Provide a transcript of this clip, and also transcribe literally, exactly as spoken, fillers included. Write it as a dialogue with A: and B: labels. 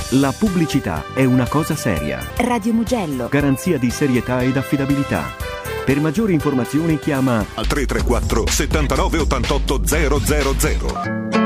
A: La pubblicità è una cosa seria.
B: Radio Mugello.
A: Garanzia di serietà ed affidabilità. Per maggiori informazioni chiama
C: al tre tre quattro settantanove ottantotto zero zero zero.